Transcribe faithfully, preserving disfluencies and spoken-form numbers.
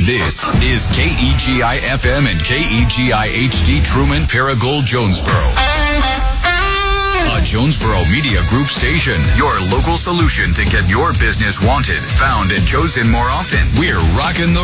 This is K E G I F M and K E G I H D Truman, Paragould, Jonesboro. A Jonesboro Media Group station. Your local solution to get your business wanted, found, and chosen more often. We're rocking the